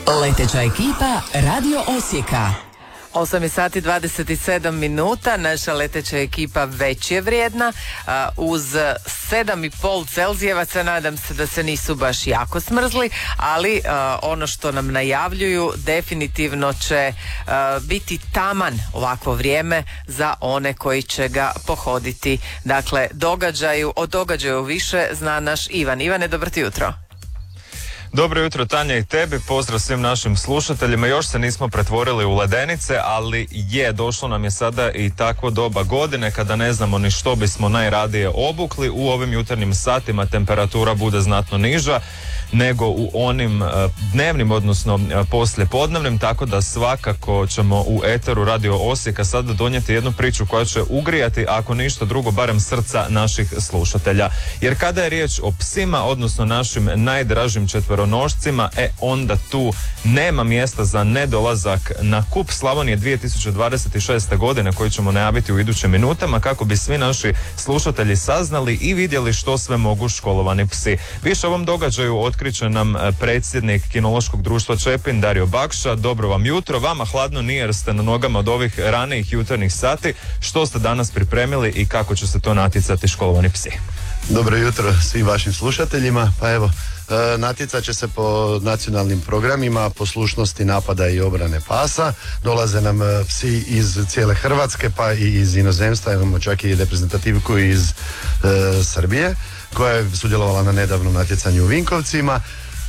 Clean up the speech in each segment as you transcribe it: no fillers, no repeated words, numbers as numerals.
Leteća ekipa Radio Osijeka. 8 sati 27 minuta, naša leteća ekipa već je vrijedna, uz 7,5 Celzijevaca, nadam se da se nisu baš jako smrzli, ali ono što nam najavljuju definitivno će biti taman ovakvo vrijeme za one koji će ga pohoditi. Dakle, o događaju više zna naš Ivan. Ivane, dobro ti jutro. Dobro jutro, Tanja, i tebi, pozdrav svim našim slušateljima. Još se nismo pretvorili u ledenice, ali došlo nam je sada i takvo doba godine kada ne znamo ni što bismo najradije obukli. U ovim jutarnjim satima temperatura bude znatno niža nego u onim dnevnim, odnosno poslijepodnevnim, tako da svakako ćemo u eteru Radio Osijeka sada donijeti jednu priču koja će ugrijati, ako ništa drugo, barem srca naših slušatelja. Jer kada je riječ o psima, odnosno našim najdražim četveronošcima, onda tu nema mjesta za nedolazak na Kup Slavonije 2026. godine koji ćemo najaviti u idućim minutama, kako bi svi naši slušatelji saznali i vidjeli što sve mogu školovani psi. Više o ovom događaju otkriće nam predsjednik Kinološkog društva Čepin, Dario Bakša. Dobro vam jutro, vama hladno nije jer ste na nogama od ovih ranijih jutarnjih sati. Što ste danas pripremili i kako će se to natjecati školovani psi? Dobro jutro svim vašim slušateljima. Pa evo, natjecat će se po nacionalnim programima poslušnosti, napada i obrane pasa. Dolaze nam psi iz cijele Hrvatske pa i iz inozemstva. Imamo čak i reprezentativku iz Srbije koja je sudjelovala na nedavnom natjecanju u Vinkovcima.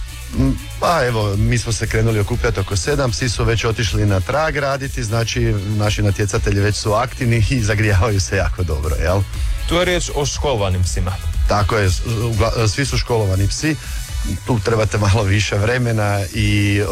Pa evo, mi smo se krenuli okupljati oko 7, psi su već otišli na trag raditi, znači naši natjecatelji već su aktivni i zagrijavaju se jako dobro, jel? Tu je riječ o školovanim psima. Tako je, svi su školovani psi, tu trebate malo više vremena i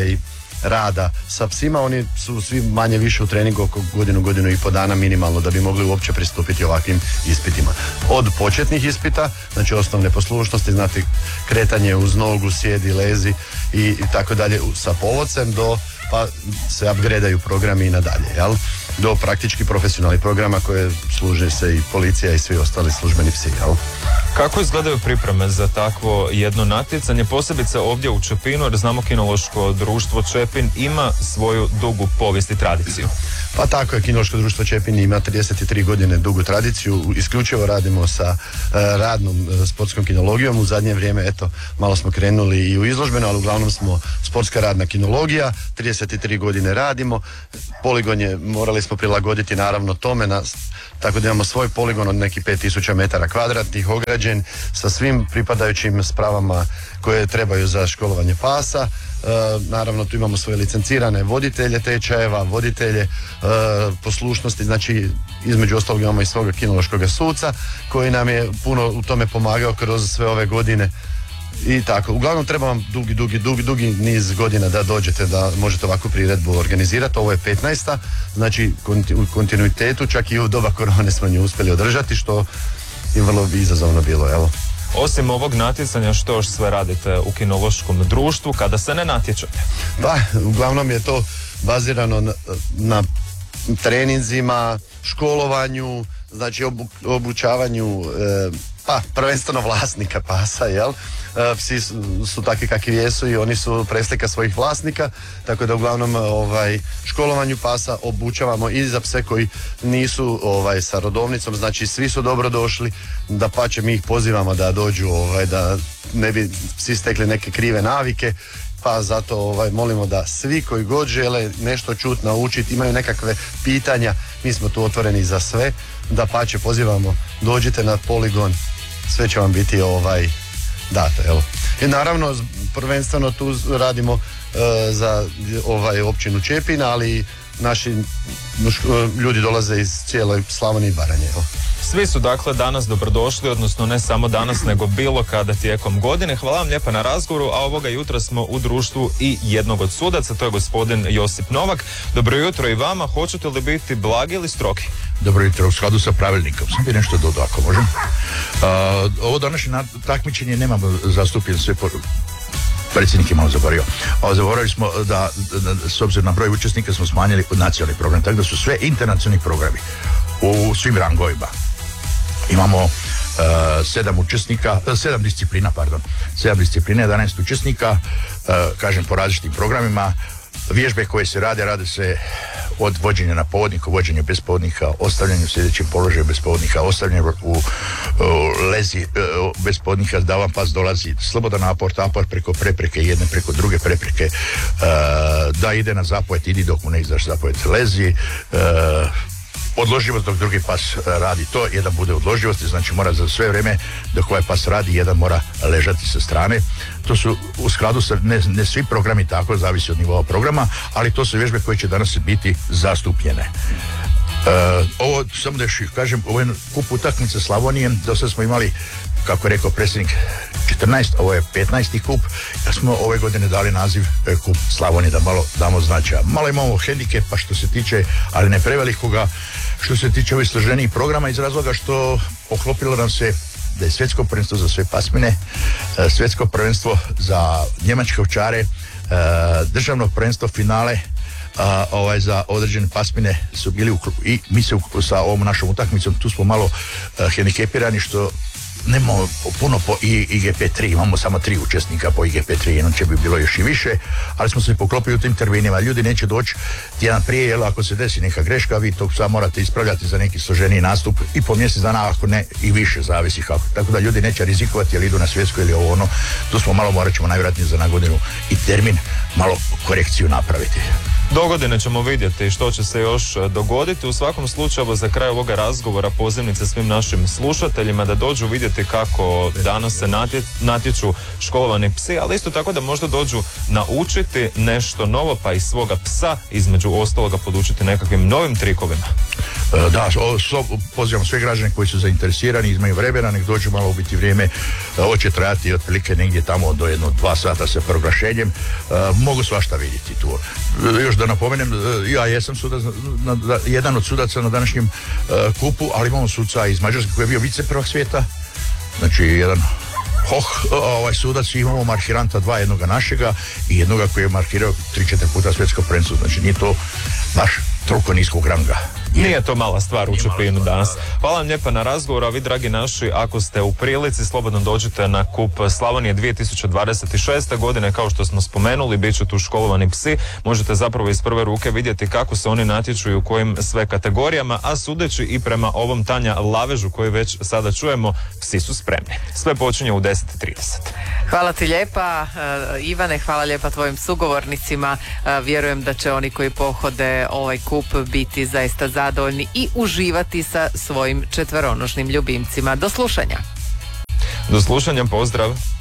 rada sa psima. Oni su svi manje više u treningu oko godinu i po dana minimalno da bi mogli uopće pristupiti ovakvim ispitima. Od početnih ispita, znači osnovne poslušnosti, znati kretanje uz nogu, sjedi, lezi i tako dalje sa povodcem, do pa se upgradeaju programi i nadalje, jel? Do praktički profesionalnih programa koje služe se i policija i svi ostali službeni psi, jel? Kako izgledaju pripreme za takvo jedno natjecanje, posebice ovdje u Čepinu, jer znamo Kinološko društvo Čepin ima svoju dugu povijest i tradiciju? Pa tako je, Kinološko društvo Čepin ima 33 godine dugu tradiciju, isključivo radimo sa radnom sportskom kinologijom. U zadnje vrijeme, eto, malo smo krenuli i u izložbeno, ali uglavnom smo sportska radna kinologija, 33 godine radimo. Poligon je, morali smo prilagoditi naravno tome, tako da imamo svoj poligon od nekih 5000 metara kvadratnih, ograđen sa svim pripadajućim spravama koje trebaju za školovanje pasa. Naravno tu imamo svoje licencirane voditelje tečajeva, voditelje poslušnosti, znači između ostalog imamo i svoga kinološkog suca koji nam je puno u tome pomagao kroz sve ove godine. I tako, uglavnom treba vam dugi niz godina da dođete, da možete ovakvu priredbu organizirati. Ovo je 15. znači u kontinuitetu, čak i u doba korone smo nju uspjeli održati, što je vrlo izazovno bilo, evo. Osim ovog natjecanja, što još sve radite u Kinološkom društvu kada se ne natječete? Pa, uglavnom je to bazirano na treninzima, školovanju, znači obučavanju, pa prvenstveno vlasnika pasa, jel? Psi su takvi kakvi jesu i oni su preslika svojih vlasnika, tako da uglavnom školovanju pasa obučavamo i za pse koji nisu sa rodovnicom, znači svi su dobro došli, dapače mi ih pozivamo da dođu, da ne bi psi stekli neke krive navike. Pa zato molimo da svi koji god žele nešto čuti, naučiti, imaju nekakve pitanja, mi smo tu otvoreni za sve, dapače pozivamo, dođite na poligon, sve će vam biti dato, evo. I naravno prvenstveno tu radimo za općinu Čepin, ali naši ljudi dolaze iz cijele Slavonije i Baranje, evo. Svi su dakle danas dobrodošli, odnosno ne samo danas nego bilo kada tijekom godine. Hvala vam lijepa na razgovoru, a ovoga jutra smo u društvu i jednog od sudaca, to je gospodin Josip Novak. Dobro jutro i vama, hoćete li biti blagi ili strogi? Dobro jutro, u skladu sa pravilnikom. Sam bi nešto dodao, ako možem. Ovo današnje takmičenje nemamo zastupljen sve predsjednik je malo zaboravio. Zaboravili smo da s obzirom na broj učesnika smo smanjili nacionalni program, tako da su sve internacionalni programi u svim rangovima. Imamo 7 disciplina, 11 učesnika, kažem po različitim programima. Vježbe koje se rade se od vođenja na povodniku, vođenja bez povodnika, ostavljanje u sljedećem položaju bez povodnika, ostavljanje u lezi bez povodnika, da vam pas dolazi, slobodan aport preko prepreke jedne, preko druge prepreke, da ide na zapovjed, idi dok mu ne izdaš zapovjed, lezi, odloživost dok drugi pas radi to, jedan bude odloživosti, znači mora za sve vrijeme dok ovaj pas radi, jedan mora ležati sa strane. To su u skladu sa, ne svi programi tako, zavisi od nivoa programa, ali to su vježbe koje će danas biti zastupljene. Ovo, samo da još kažem, ovo je kup utakmice Slavonije, do sad smo imali, kako je rekao predsjednik, 14, ovo je 15. kup, ja smo ove godine dali naziv kup Slavonije, da malo damo značaja. Malo imamo hendikepa što se tiče, ali ne prevelikoga, što se tiče ovih složenijih programa, iz razloga što poklopilo nam se da je svjetsko prvenstvo za sve pasmine, svjetsko prvenstvo za njemačke ovčare, državno prvenstvo finale, za određene pasmine su bili i mi se sa ovom našom utakmicom tu smo malo hendikepirani što nemamo puno po IGP3, imamo samo 3 učesnika po IGP3, jednom će bi bilo još i više, ali smo se poklopili u tim terminima. Ljudi neće doći tjedan prije, jer ako se desi neka greška, vi to sad morate ispravljati za neki složeniji nastup i po mjesec dana, ako ne i više, zavisi kako. Tako da ljudi neće rizikovati jer idu na svjetsko ili ovo ono, tu smo malo, morat ćemo najvjerojatnije za nagodinu i termin malo korekciju napraviti. Dogodine ćemo vidjeti što će se još dogoditi. U svakom slučaju, za kraj ovoga razgovora pozivnice svim našim slušateljima da dođu vidjeti kako danas se natječu školovani psi, ali isto tako da možda dođu naučiti nešto novo, pa i svoga psa između ostaloga podučiti nekakvim novim trikovima. Da, pozivam sve građane koji su zainteresirani, imaju vremena, nek dođu malo ubiti vrijeme. Ovo će trajati otprilike negdje tamo do 1-2 sata sa proglašenjem. Mogu svašta vidjeti tu. Još da napomenem, ja jesam jedan od sudaca na današnjem kupu, ali imamo suca iz Mađarske koji je bio vice prvak svijeta, znači jedan sudac, imamo markiranta 2, jednoga našega i jednoga koji je markirao 3-4 puta svjetsko prvenstvo, znači nije to baš toliko niskog ranga. Nije to mala stvar u Čepinu danas. Hvala vam lijepa na razgovor, a vi dragi naši, ako ste u prilici, slobodno dođite na kup Slavonije 2026. godine, kao što smo spomenuli, bit će tu školovani psi, možete zapravo iz prve ruke vidjeti kako se oni natječu i u kojim sve kategorijama, a sudeći i prema ovom Tanja lavežu koji već sada čujemo, psi su spremni. Sve počinje u 10:30. Hvala ti lijepa, Ivane, hvala lijepa tvojim sugovornicima, vjerujem da će oni koji pohode ovaj kup biti zaista zadovoljni i uživati sa svojim četveronožnim ljubimcima. Do slušanja. Do slušanja, pozdrav.